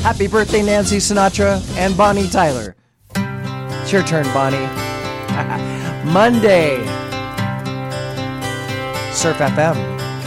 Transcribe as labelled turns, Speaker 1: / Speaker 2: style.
Speaker 1: Happy birthday, Nancy Sinatra and Bonnie Tyler. It's your turn, Bonnie. Monday. Surf FM.